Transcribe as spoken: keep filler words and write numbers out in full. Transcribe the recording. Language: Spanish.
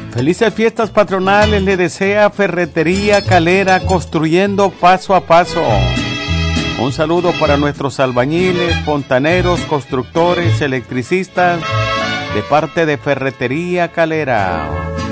Felices fiestas patronales le desea Ferretería Calera, construyendo paso a paso. Un saludo para nuestros albañiles, fontaneros, constructores, electricistas, de parte de Ferretería Calera.